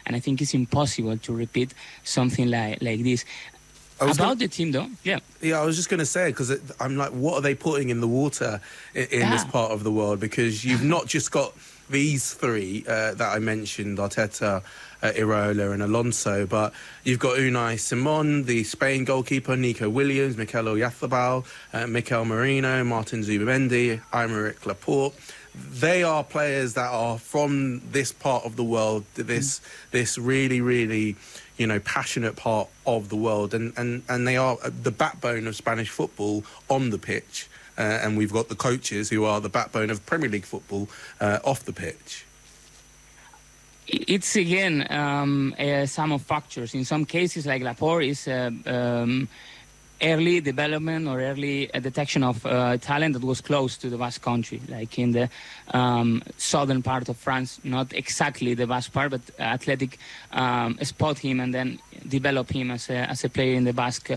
and I think it's impossible to repeat something like this. About the team, though, yeah, I was just going to say, because I'm like, what are they putting in the water in this part of the world? Because you've not just got these three that I mentioned, Arteta, Iraola and Alonso, but you've got Unai Simon, the Spain goalkeeper, Nico Williams, Mikel Oyarzabal, Mikel Merino, Martin Zubimendi, Aymeric Laporte. They are players that are from this part of the world, this really, really, passionate part of the world, and they are the backbone of Spanish football on the pitch, and we've got the coaches who are the backbone of Premier League football off the pitch. It's again a sum of factors. In some cases, like Laporte is early development or early detection of talent that was close to the Basque Country, like in the southern part of France, not exactly the Basque part, but Athletic spot him and then develop him as a player in the Basque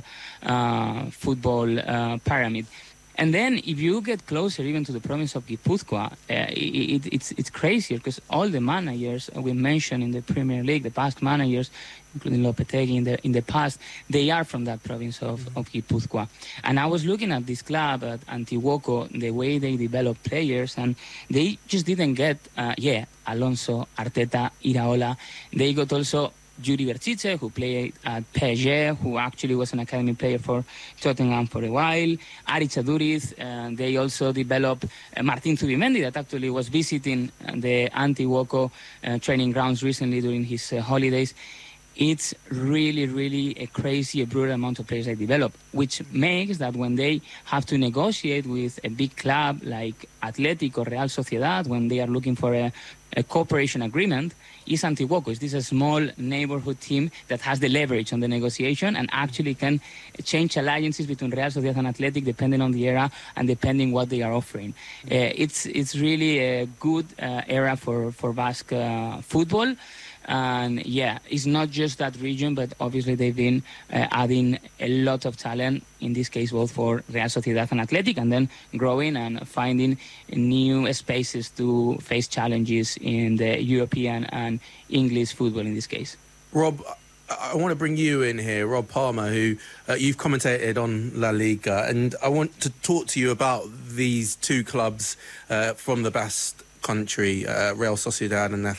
football pyramid. And then if you get closer even to the province of Guipúzcoa, it's crazier, because all the managers we mentioned in the Premier League, the Basque managers, including Lopetegui in the past, they are from that province of Guipúzcoa. And I was looking at this club, at Antiguoco, the way they develop players, and they just didn't get, Alonso, Arteta, Iraola. They got also Yuri Berchiche, who played at PSG, who actually was an academy player for Tottenham for a while. Aritz Aduriz. They also developed Martin Zubimendi, that actually was visiting the Antiguoco training grounds recently during his holidays. It's really, really a brutal amount of players they develop, which makes that when they have to negotiate with a big club like Athletic or Real Sociedad, when they are looking for a cooperation agreement, is Antiguoco. Is this a small neighborhood team that has the leverage on the negotiation and actually can change alliances between Real Sociedad and Athletic depending on the era and depending what they are offering. It's really a good era for Basque football. And it's not just that region, but obviously they've been adding a lot of talent, in this case both for Real Sociedad and Athletic, and then growing and finding new spaces to face challenges in the European and English football in this case. Rob, I want to bring you in here, Rob Palmer, who you've commentated on La Liga, and I want to talk to you about these two clubs from the Basque Country, Real Sociedad and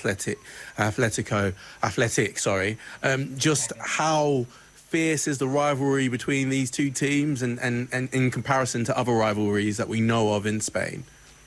Athletic. Just how fierce is the rivalry between these two teams, and in comparison to other rivalries that we know of in Spain?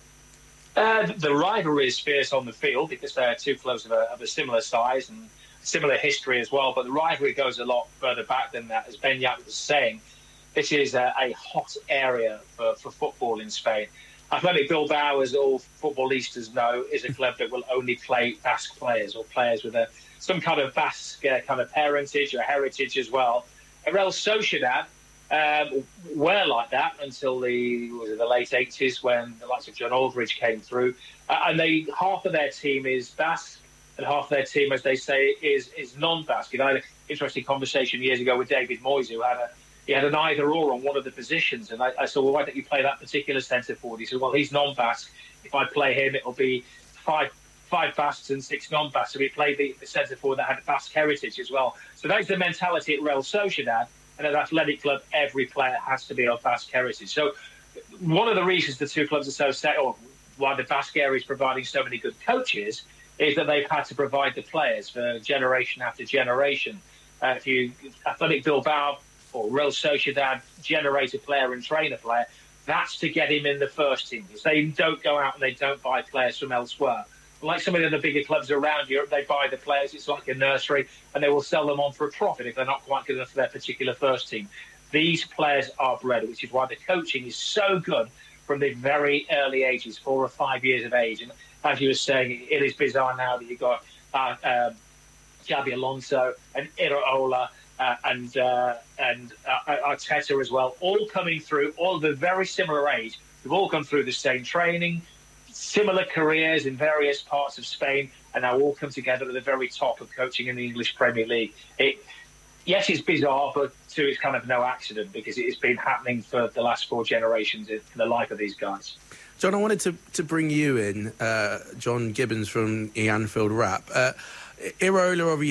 The rivalry is fierce on the field because they're two clubs of a similar size and similar history as well. But the rivalry goes a lot further back than that. As Beñat was saying, this is a hot area for football in Spain. Athletic Bilbao, as all footballistas know, is a club that will only play Basque players or players with some kind of Basque kind of parentage or heritage as well. Real Sociedad were like that until the late 80s when the likes of John Aldridge came through. And half of their team is Basque and half of their team, as they say, is non-Basque. I had an interesting conversation years ago with David Moyes, who had an either-or on one of the positions. And I said, well, why don't you play that particular centre forward? He said, well, he's non-Basque. If I play him, it'll be five Basques and 6 non-Basques. So he played the centre forward that had Basque heritage as well. So that's the mentality at Real Sociedad. And at Athletic Club, every player has to be of Basque heritage. So one of the reasons the two clubs are so set, or why the Basque area is providing so many good coaches, is that they've had to provide the players for generation after generation. Athletic Bilbao or Real Sociedad generate a player and train a player, that's to get him in the first team. Because they don't go out and they don't buy players from elsewhere. Like some of the other bigger clubs around Europe, they buy the players, it's like a nursery, and they will sell them on for a profit if they're not quite good enough for their particular first team. These players are bred, which is why the coaching is so good from the very early ages, 4 or 5 years of age. And as you were saying, it is bizarre now that you've got Xabi Alonso and Iraola and Arteta as well, all coming through, all of the very similar age. We've all gone through the same training, similar careers in various parts of Spain, and now all come together at the very top of coaching in the English Premier League. Yes, it's bizarre, but too, it's kind of no accident because it has been happening for the last 4 generations in the life of these guys. John, I wanted to bring you in, John Gibbons from the Anfield Wrap. Iraola,